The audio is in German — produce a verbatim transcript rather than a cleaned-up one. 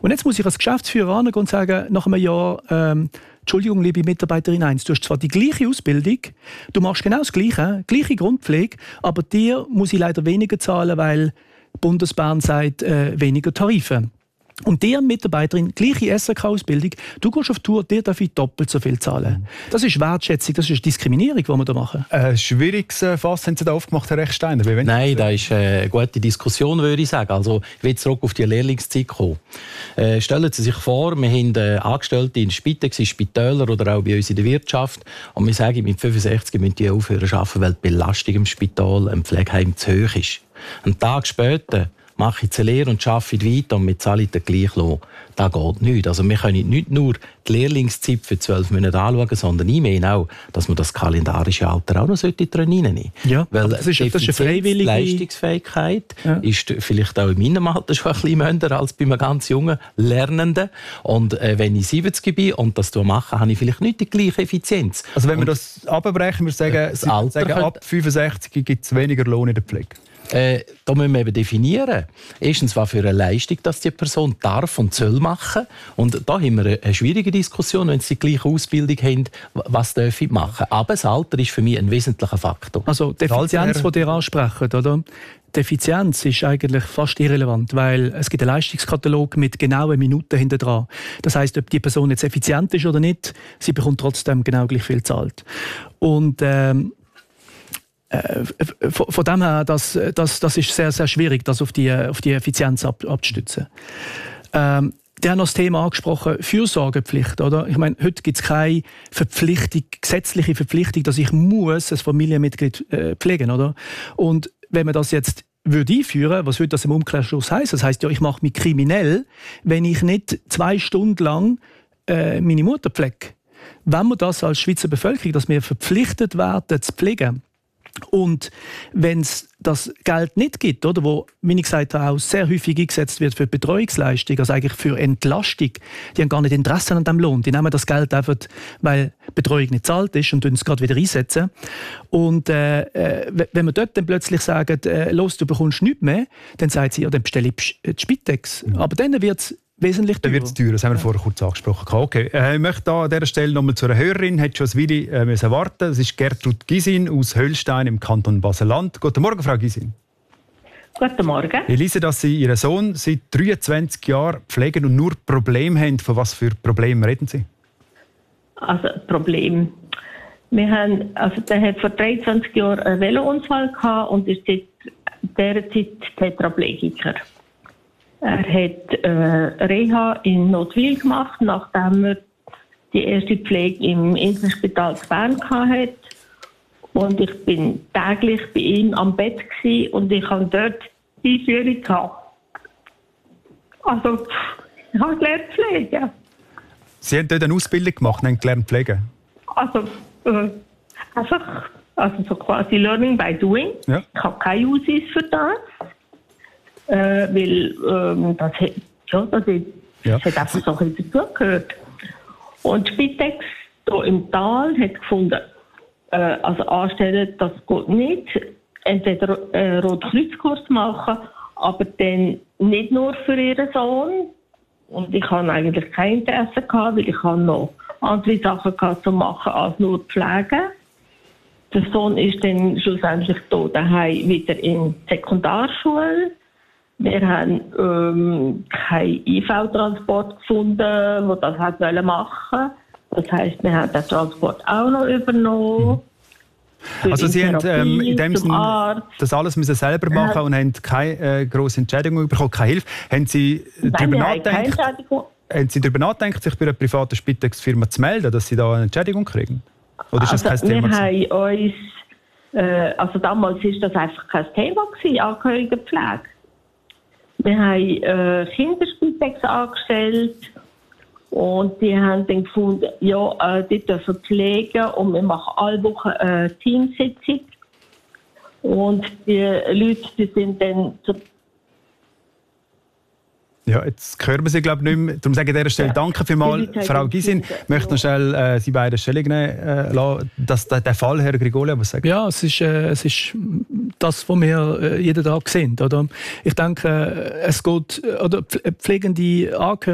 Und jetzt muss ich als Geschäftsführer angehen und sagen, nach einem Jahr, ähm, Entschuldigung, liebe Mitarbeiterin eins, du hast zwar die gleiche Ausbildung, du machst genau das Gleiche, gleiche Grundpflege, aber dir muss ich leider weniger zahlen, weil Bundesbahn sagt, äh, weniger Tarife. Und der Mitarbeiterin, gleiche S R K-Ausbildung, du gehst auf Tour, dir darf ich doppelt so viel zahlen. Das ist Wertschätzung, das ist Diskriminierung, die wir da machen. Ein schwieriges Fass haben Sie da aufgemacht, Herr Rechsteiner? Nein, das ist eine gute Diskussion, würde ich sagen. Also, ich will zurück auf die Lehrlingszeit kommen. Äh, stellen Sie sich vor, wir haben äh, Angestellte in Spitex, in Spitälern oder auch bei uns in der Wirtschaft. Und wir sagen, mit fünfundsechzig müssen die aufhören zu arbeiten, weil die Belastung im Spital, im Pflegeheim zu hoch ist. Einen Tag später mache ich eine Lehre und arbeite weiter und wir zahlen den gleichen Lohn. Das geht nicht. Also wir können nicht nur die Lehrlingszeit für zwölf Monate anschauen, sondern ich meine auch, dass man das kalendarische Alter auch noch drin nehmen sollte. Ja, weil das ist, das ist eine freiwillige Leistungsfähigkeit ja. ist vielleicht auch in meinem Alter schon ein bisschen minder als bei einem ganz jungen Lernenden. Und äh, wenn ich siebzig bin und das mache, habe ich vielleicht nicht die gleiche Effizienz. Also wenn wir und, das abbrechen, wir sagen, das Alter sagen ab fünfundsechzig gibt es weniger Lohn in der Pflege. Äh, da müssen wir eben definieren. Erstens, was für eine Leistung dass die Person darf und soll machen. Und da haben wir eine schwierige Diskussion, wenn sie die gleiche Ausbildung haben, was darf ich machen. Aber das Alter ist für mich ein wesentlicher Faktor. Also die Effizienz, die ihr ansprechen, oder? Die Effizienz ist eigentlich fast irrelevant, weil es gibt einen Leistungskatalog mit genauen Minuten hinter dran. Das heisst, ob die Person jetzt effizient ist oder nicht, sie bekommt trotzdem genau gleich viel gezahlt. Und ähm, Von, von dem her, das, das, das ist sehr, sehr schwierig, das auf die, auf die Effizienz ab, abzustützen. Ähm, die haben noch das Thema angesprochen, Fürsorgepflicht. Oder? Ich meine, heute gibt es keine Verpflichtung, gesetzliche Verpflichtung, dass ich muss ein Familienmitglied äh, pflegen muss. Und wenn man das jetzt würde einführen, was würde das im Umkehrschluss heißen? Das heisst ja, ich mache mich kriminell, wenn ich nicht zwei Stunden lang äh, meine Mutter pflege. Wenn wir das als Schweizer Bevölkerung, dass wir verpflichtet werden, zu pflegen, und wenn es das Geld nicht gibt, oder, wo, wie ich gesagt habe, auch sehr häufig eingesetzt wird für Betreuungsleistung, also eigentlich für Entlastung, die haben gar nicht Interesse an dem Lohn. Die nehmen das Geld einfach, weil Betreuung nicht zahlt ist und es gerade wieder einsetzen. Und äh, äh, wenn wir dort dann plötzlich sagen, äh, los, du bekommst nichts mehr, dann sagt sie, ja, dann bestelle ich die Spitex. Mhm. Aber dann wird es wesentlich teurer. Dann wird es teurer, das haben wir vorher kurz angesprochen. Okay. Äh, ich möchte an dieser Stelle noch mal zu einer Hörerin, hat schon ein Weile äh, müssen warten. Das ist Gertrud Gysin aus Höllstein im Kanton Basel-Land. Guten Morgen, Frau Gysin. Guten Morgen. Ich lese, dass Sie Ihren Sohn seit dreiundzwanzig Jahren pflegen und nur Probleme haben. Von was für Problemen reden Sie? Also Problem. Wir haben, also der hat vor dreiundzwanzig Jahren einen Velounfall gehabt und ist seit dieser Zeit Tetraplegiker. Er hat äh, Reha in Notwil gemacht, nachdem er die erste Pflege im Inselspital zu Bern hatte. Und ich bin täglich bei ihm am Bett gewesen und ich habe dort die Einführung gehabt. Also, ich habe gelernt pflegen. Sie haben dort eine Ausbildung gemacht und haben gelernt pflegen? Also, äh, einfach, also so quasi Learning by Doing. Ja. Ich habe keine Aussicht für das. Äh, weil ähm, das, hat, ja, das, hat, ja. das hat einfach so ein bisschen dazugehört. Und Spitex hier im Tal hat gefunden, äh, also anstellen, das geht nicht. Entweder einen Rotkreuzkurs machen, aber dann nicht nur für ihren Sohn. Und ich hatte eigentlich kein Interesse gehabt, weil ich noch andere Sachen zu machen als nur Pflegen. Der Sohn ist dann schlussendlich hier daheim wieder in die Sekundarschule. Wir haben ähm, keinen I V-Transport gefunden, der das hat machen. Das heisst, wir haben den Transport auch noch übernommen. Mhm. Also Sie haben ähm, in dem Sinne das alles müssen selber machen und haben keine äh, grosse Entschädigung bekommen, keine Hilfe. Haben Sie darüber nachgedacht, haben Sie darüber nachgedacht, sich bei einer privaten Spitex-Firma zu melden, dass Sie da eine Entschädigung kriegen? Oder ist das also, kein Thema? Wir haben uns, äh, also damals war das einfach kein Thema gewesen, Angehörigenpflege. Wir haben äh, Kinderspitex angestellt und die haben dann gefunden, ja, äh, die dürfen pflegen und wir machen alle Wochen eine Teamsitzung. Und die Leute die sind dann zu Ja, jetzt hören wir Sie, glaube ich, nicht mehr. Darum sage ich an dieser Stelle ja. Danke vielmals, Frau Gysin. Ich möchte noch schnell äh, Sie beide Stellung nehmen äh, lassen. Dass der, der Fall, Herr Grigoli, was sagt? Ja, es ist, äh, es ist das, was wir äh, jeden Tag sehen. Oder? Ich denke, äh, es geht, oder pflegende Angehörige